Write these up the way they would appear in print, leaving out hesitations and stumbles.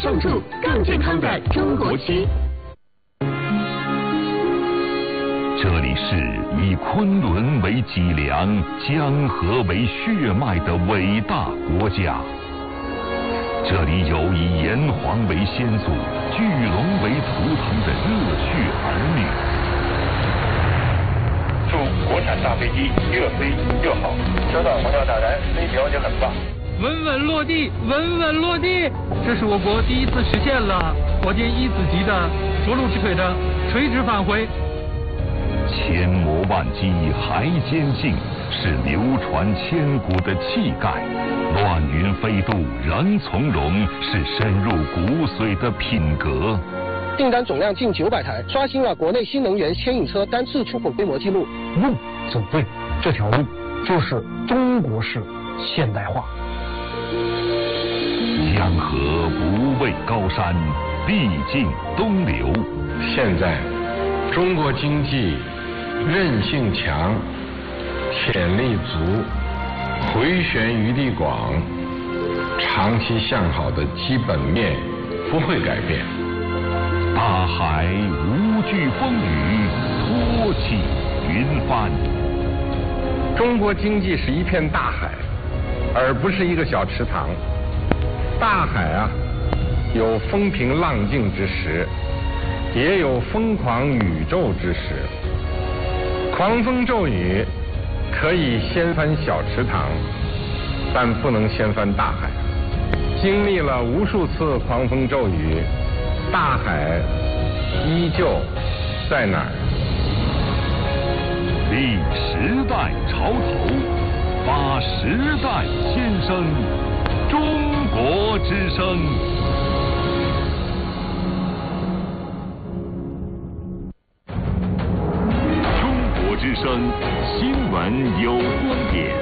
上注更健康的中国区。 这里是以昆仑为脊梁、江河为血脉的伟大国家。这里有以炎黄为先祖、巨龙为图腾的热血儿女。 祝国产大飞机越飞越好。收到，黄教打来，飞行就很棒。 稳稳落地，稳稳落地，这是我国第一次实现了火箭1子级的着陆之腿的垂直返回。 千磨万击还坚劲，是流传千古的气概；乱云飞渡仍从容，是深入骨髓的品格。 订单总量近900台，刷新了国内新能源牵引车单次出口规模纪录。 路走对，这条路就是中国式现代化。 江河不畏高山，历尽东流。 现在中国经济韧性强，潜力足，回旋余地广，长期向好的基本面不会改变。 大海无惧风雨，托起云帆。 中国经济是一片大海，而不是一个小池塘。大海啊，有风平浪静之时，也有疯狂宇宙之时。狂风骤雨可以掀翻小池塘，但不能掀翻大海。经历了无数次狂风骤雨，大海依旧在哪儿？ 立时代潮头，发时代先声，中国之声。中国之声，新闻有观点。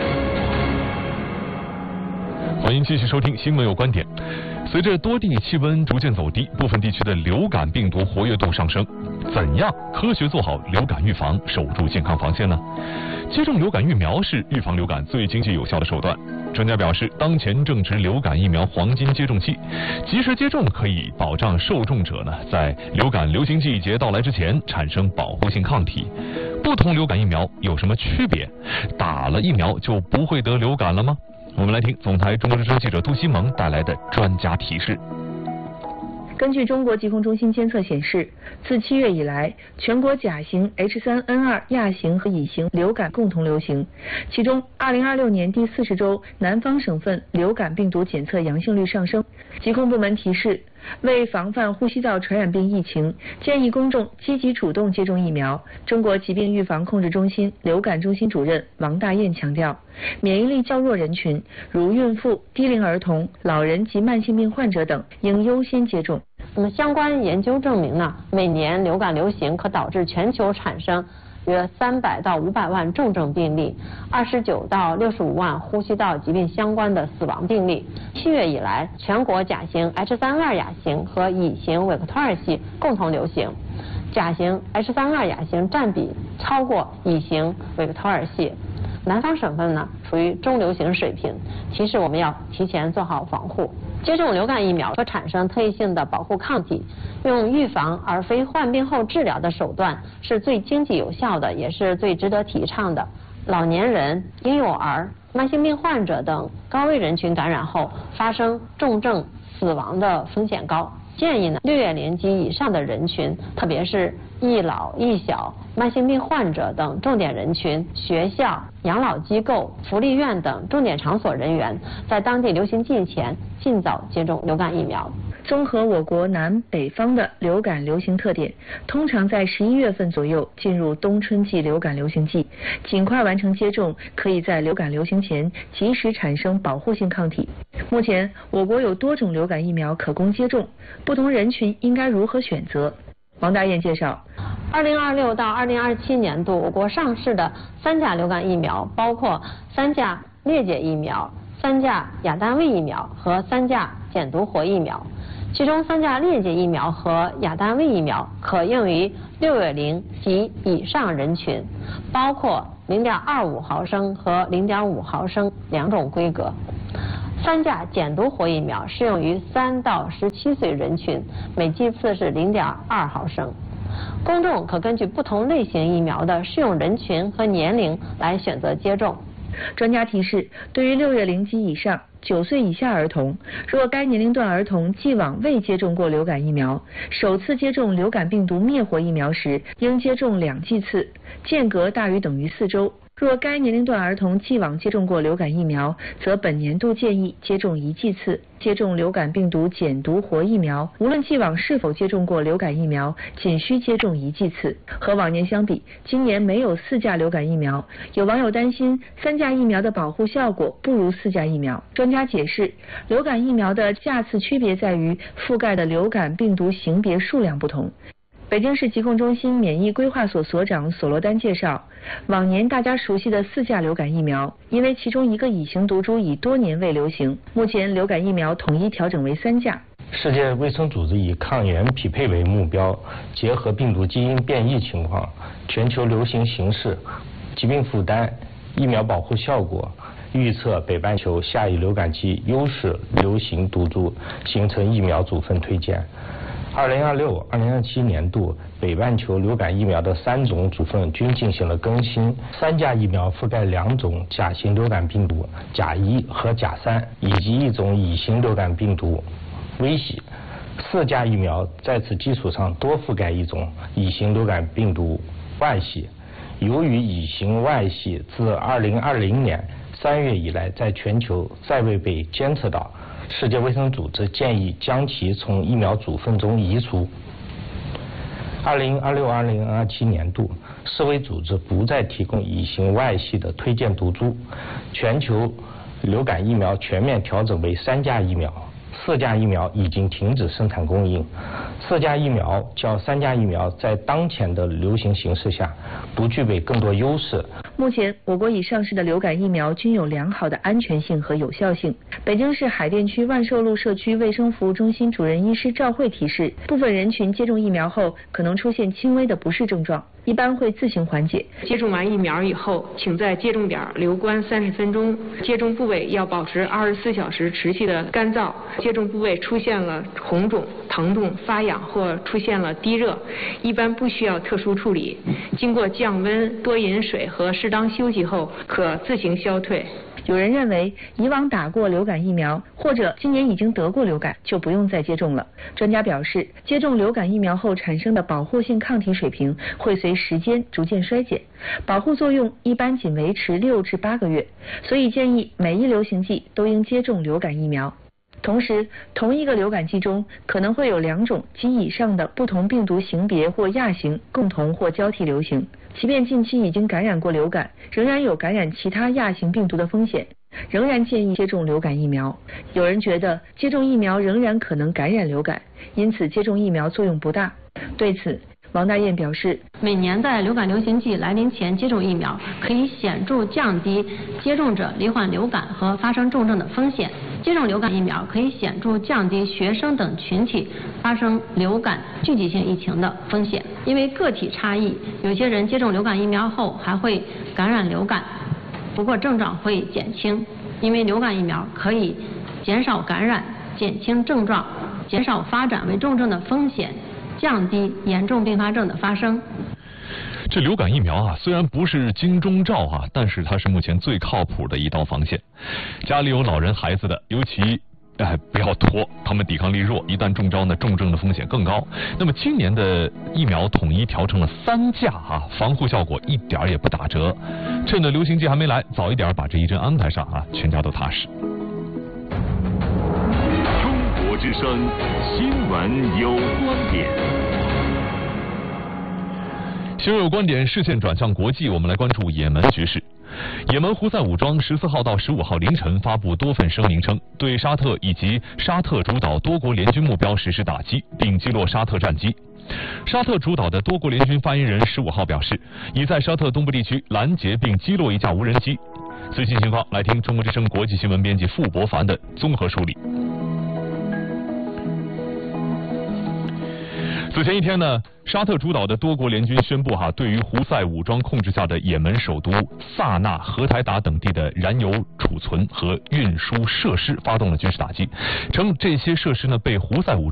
欢迎继续收听新闻有观点。随着多地气温逐渐走低，部分地区的流感病毒活跃度上升。怎样科学做好流感预防，守住健康防线呢？接种流感疫苗是预防流感最经济有效的手段。专家表示，当前正值流感疫苗黄金接种期，及时接种可以保障受众者在流感流行季节到来之前产生保护性抗体。不同流感疫苗有什么区别？打了疫苗就不会得流感了吗？我们来听总台中国之声记者杜西蒙带来的专家提示。 根据中国疾控中心监测显示，自7月以来，全国甲型、H3N2 亚型和乙型流感共同流行。其中，2026年第40周，南方省份流感病毒检测阳性率上升。疾控部门提示，为防范呼吸道传染病疫情，建议公众积极主动接种疫苗。中国疾病预防控制中心流感中心主任王大燕强调，免疫力较弱人群，如孕妇、低龄儿童、老人及慢性病患者等，应优先接种。 那么相关研究证明呢，每年流感流行可导致全球产生约300到500万重症病例，29到65万呼吸道疾病相关的死亡病例。7月以来，全国甲型、H3N2 亚型和乙型韦克托尔系共同流行，甲型、H3N2 亚型占比超过乙型韦克托尔系。南方省份呢处于中流行水平，提示我们要提前做好防护。接种流感疫苗可产生特异性的保护抗体，用预防而非患病后治疗的手段是最经济有效的，也是最值得提倡的。老年人、婴幼儿、慢性病患者等高危人群感染后发生重症死亡的风险高。建议呢，6月龄及以上的人群，特别是易老、易小、慢性病患者等重点人群，学校、养老机构、福利院等重点场所人员，在当地流行季前尽早接种流感疫苗。 综合我国南北方的流感流行特点，通常在11月份左右进入冬春季流感流行季，尽快完成接种，可以在流感流行前及时产生保护性抗体。目前，我国有多种流感疫苗可供接种，不同人群应该如何选择？王大燕介绍 ，2026到2027年度，我国上市的3价流感疫苗包括3价疟疾疫苗、3价亚单位疫苗和3价减毒活疫苗。其中3价疟疾疫苗和亚单位疫苗可用于6月龄及以上人群，包括0.25毫升和0.5毫升2种规格。 3价减毒活疫苗适用于3到17岁人群，每剂次是0.2毫升。公众可根据不同类型疫苗的适用人群和年龄来选择接种。 专家提示，对于6月龄及以上、9岁以下儿童，若该年龄段儿童既往未接种过流感疫苗，首次接种流感病毒灭活疫苗时，应接种2剂次，间隔大于等于4周。若该年龄段儿童既往接种过流感疫苗，则本年度建议接种1剂次。接种流感病毒减毒活疫苗，无论既往是否接种过流感疫苗，仅需接种1剂次。和往年相比，今年没有4价流感疫苗，有网友担心3价疫苗的保护效果不如4价疫苗。专家解释，流感疫苗的价次区别在于覆盖的流感病毒型别数量不同。北京市疾控中心免疫规划所所长索罗丹介绍，往年大家熟悉的4价流感疫苗，因为其中一个乙型毒株已多年未流行，目前流感疫苗统一调整为3价。 世界卫生组织以抗原匹配为目标，结合病毒基因变异情况、全球流行形势、疾病负担、疫苗保护效果，预测北半球下一流感季优势流行毒株，形成疫苗组分推荐。2026-2027年度北半球流感疫苗的3种组分均进行了更新，3价疫苗覆盖2种甲型流感病毒甲1和甲3，以及1种乙型流感病毒微系。4价疫苗在此基础上多覆盖1种乙型流感病毒外系。由于乙型外系自2020年3月以来在全球再未被监测到，世界卫生组织建议将其从疫苗组分中移除。2026-2027年度，世卫组织不再提供乙型外系的推荐毒株，全球流感疫苗全面调整为3价疫苗，4价疫苗已经停止生产供应。4价疫苗较3价疫苗在当前的流行形势下不具备更多优势。 目前，我国已上市的流感疫苗均有良好的安全性和有效性。北京市海淀区万寿路社区卫生服务中心主任医师赵慧提示，部分人群接种疫苗后可能出现轻微的不适症状，一般会自行缓解。 接种完疫苗以后，请在接种点留观30分钟，接种部位要保持24小时持续的干燥。接种部位出现了红肿、疼痛、发痒或出现了低热，一般不需要特殊处理。经过降温、多饮水和适当休息后，可自行消退。 有人认为，以往打过流感疫苗或者今年已经得过流感，就不用再接种了。专家表示，接种流感疫苗后产生的保护性抗体水平会随时间逐渐衰减，保护作用一般仅维持6至8个月，所以建议每一流行季都应接种流感疫苗。同时，同一个流感季中可能会有2种及以上的不同病毒型别或亚型共同或交替流行。即便近期已经感染过流感，仍然有感染其他亚型病毒的风险，仍然建议接种流感疫苗。有人觉得接种疫苗仍然可能感染流感，因此接种疫苗作用不大。对此，王大雁表示， 每年在流感流行季来临前接种疫苗，可以显著降低接种者罹患流感和发生重症的风险。接种流感疫苗可以显著降低学生等群体发生流感聚集性疫情的风险。因为个体差异，有些人接种流感疫苗后还会感染流感，不过症状会减轻。因为流感疫苗可以减少感染、减轻症状、减少发展为重症的风险，降低严重并发症的发生。 这流感疫苗啊，虽然不是金钟罩啊，但是它是目前最靠谱的一道防线。家里有老人孩子的，尤其不要拖，他们抵抗力弱，一旦中招呢，重症的风险更高。那么今年的疫苗统一调成了3价啊，防护效果一点也不打折。趁着流行季还没来，早一点把这一针安排上啊，全家都踏实。 中国之声，新闻有观点。 新闻有观点，视线转向国际，我们来关注也门局势。也门胡塞武装14号到15号凌晨发布多份声明称，对沙特以及沙特主导多国联军目标实施打击，并击落沙特战机。沙特主导的多国联军发言人15号表示，已在沙特东部地区拦截并击落一架无人机。最新情况，来听中国之声国际新闻编辑傅博凡的综合梳理。 此前一天呢，沙特主导的多国联军宣布对于胡塞武装控制下的也门首都萨那、荷台达等地的燃油储存和运输设施发动了军事打击，称这些设施呢被胡塞武装